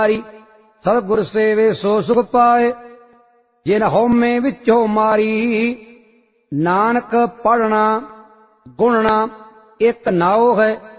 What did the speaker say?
सतगुर सेवे सो सुख पाए जिन हौमे विचों मारी। नानक पढ़ना गुणना एक नाव है